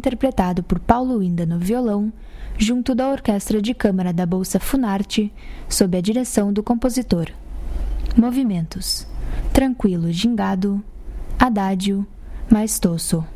interpretado por Paulo Inda no violão, junto da Orquestra de Câmara da Bolsa Funarte, sob a direção do compositor. Movimentos: tranquilo gingado, adágio, maestoso.